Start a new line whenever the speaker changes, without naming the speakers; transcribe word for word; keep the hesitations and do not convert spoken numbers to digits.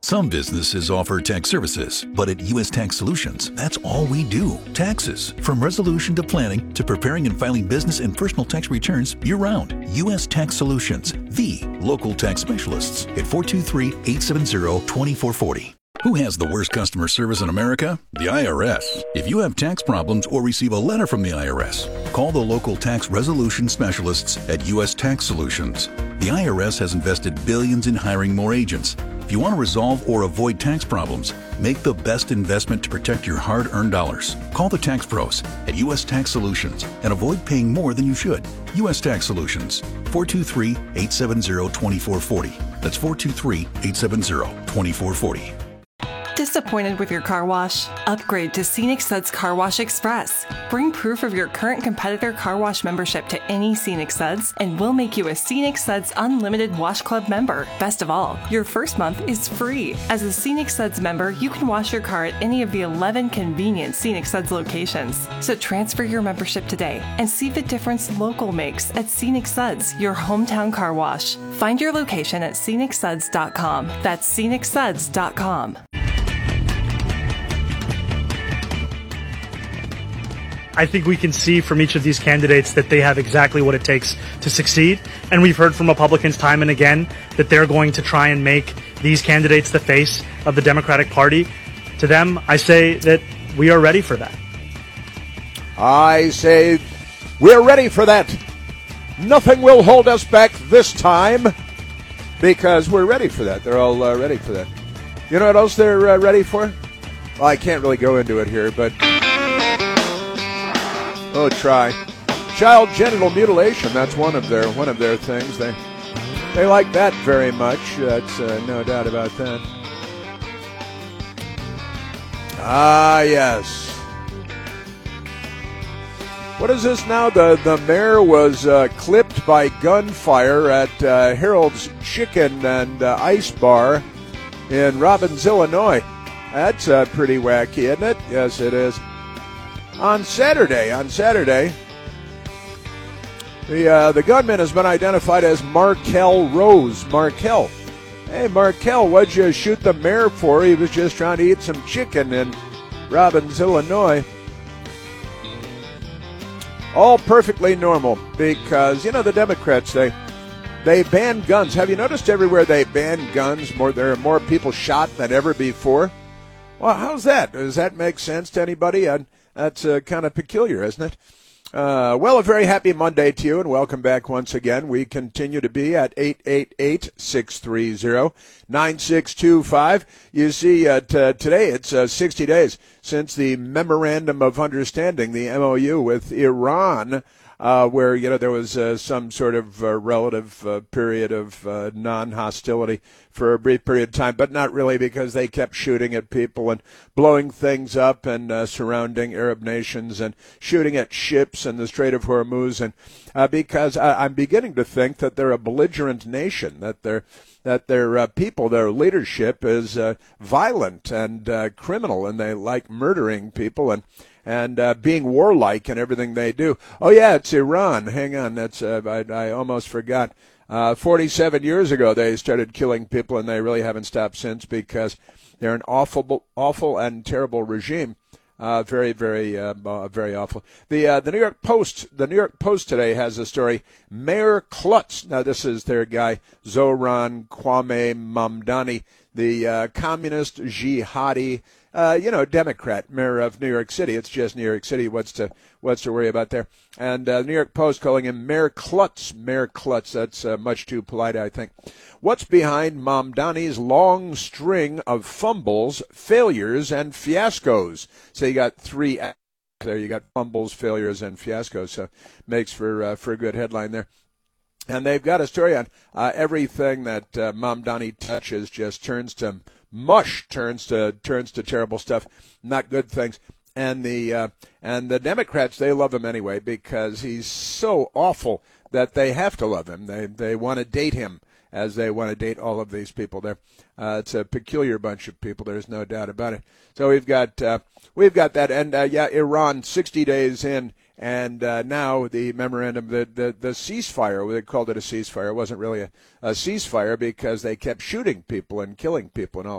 Some businesses offer tax services, but at U S Tax Solutions, that's all we do. Taxes. From resolution to planning to preparing and filing business and personal tax returns year-round. U S Tax Solutions, the local tax specialists at four two three, eight seven zero, two four four zero. Who has the worst customer service in America? The I R S. If you have tax problems or receive a letter from the I R S, call the local tax resolution specialists at U S Tax Solutions. The I R S has invested billions in hiring more agents. If you want to resolve or avoid tax problems, make the best investment to protect your hard-earned dollars. Call the tax pros at U S Tax Solutions and avoid paying more than you should. U S Tax Solutions, four two three, eight seven zero, two four four zero. That's four two three, eight seven zero, two four four zero.
Disappointed with your car wash? Upgrade to Scenic Suds Car Wash Express. Bring proof of your current competitor car wash membership to any Scenic Suds, and we'll make you a Scenic Suds Unlimited Wash Club member. Best of all, your first month is free. As a Scenic Suds member, you can wash your car at any of the eleven convenient Scenic Suds locations. So transfer your membership today and see the difference local makes at Scenic Suds, your hometown car wash. Find your location at scenic suds dot com. That's scenic suds dot com.
I think we can see from each of these candidates that they have exactly what it takes to succeed. And we've heard from Republicans time and again that they're going to try and make these candidates the face of the Democratic Party. To them, I say that we are ready for that.
I say we're ready for that. Nothing will hold us back this time because we're ready for that. They're all uh, ready for that. You know what else they're uh, ready for? Well, I can't really go into it here, but... Oh, try. Child genital mutilation, that's one of their one of their things. They they like that very much. That's uh, no doubt about that. Ah, yes. What is this now? The, the mayor was uh, clipped by gunfire at uh, Harold's Chicken and uh, Ice Bar in Robbins, Illinois. That's uh, pretty wacky, isn't it? Yes, it is. On Saturday, on Saturday, the uh, the gunman has been identified as Markel Rose. Markel. Hey, Markel, what'd you shoot the mayor for? He was just trying to eat some chicken in Robbins, Illinois. All perfectly normal because, you know, the Democrats, they they ban guns. Have you noticed everywhere they ban guns, more there are more people shot than ever before? Well, how's that? Does that make sense to anybody? Uh, That's uh, kind of peculiar, isn't it? Uh, well, a very happy Monday to you, and welcome back once again. We continue to be at eight eight eight, six three zero, nine six two five. You see, uh, t- today it's uh, sixty days since the Memorandum of Understanding, the M O U with Iran, uh, where, you know, there was uh, some sort of uh, relative uh, period of uh, non-hostility for a brief period of time, but not really, because they kept shooting at people and blowing things up and uh, surrounding Arab nations and shooting at ships in the Strait of Hormuz. And uh, because I, I'm beginning to think that they're a belligerent nation, that they're that their uh, people, their leadership is uh, violent and uh, criminal, and they like murdering people and and uh, being warlike in everything they do. Oh, yeah, it's Iran. Hang on, that's uh, I, I almost forgot. Uh, forty-seven years ago, they started killing people, and they really haven't stopped since because they're an awful, awful and terrible regime. Uh, very, very, uh, uh, very awful. The uh, the New York Post, the New York Post today has a story. Mayor Klutz. Now, this is their guy, Zohran Kwame Mamdani, the uh, communist jihadi, uh, you know, Democrat mayor of New York City. It's just New York City. What's to what's to worry about there? And uh, New York Post calling him Mayor Klutz. Mayor Klutz. That's uh, much too polite, I think. What's behind Mamdani's long string of fumbles, failures, and fiascos? So you got three there. You got fumbles, failures, and fiascos. So makes for uh, for a good headline there. And they've got a story on uh, everything that uh, Mamdani touches just turns to mush, turns to turns to terrible stuff, not good things. And the uh, and the Democrats, they love him anyway because he's so awful that they have to love him. They they want to date him as they want to date all of these people there. Uh, it's a peculiar bunch of people. There's no doubt about it. So we've got uh, we've got that, and uh, yeah, Iran sixty days in. And uh, now the memorandum, the, the, the ceasefire, they called it a ceasefire. It wasn't really a, a ceasefire because they kept shooting people and killing people and all.